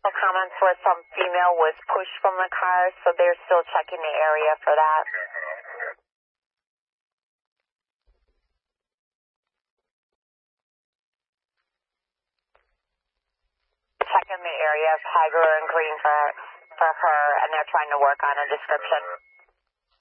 Comments where some female was pushed from the car, so they're still checking the area for that. Checking the area of Tiger and Green for her, and they're trying to work on a description.